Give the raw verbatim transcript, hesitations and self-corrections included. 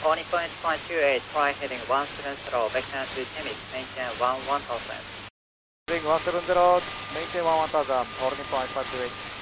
Turning point point two eight, try heading one seven zero, vector to Temis, maintain one one thousand. Heading one seven zero, maintain one one thousand, turning point five two eight.